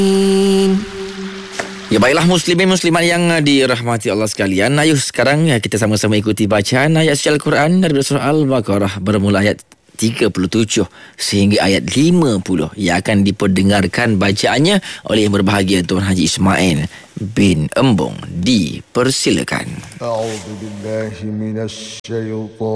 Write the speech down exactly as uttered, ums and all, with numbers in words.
Ya, baiklah muslimin muslimat yang dirahmati Allah sekalian. Ayuh sekarang kita sama-sama ikuti bacaan ayat suci Al-Quran dari surah Al-Baqarah bermula ayat tiga puluh tujuh sehingga ayat lima puluh yang akan diperdengarkan bacaannya oleh yang berbahagia Tuan Haji Ismail bin Embong. Dipersilakan. A'udzubillahi minasyaitan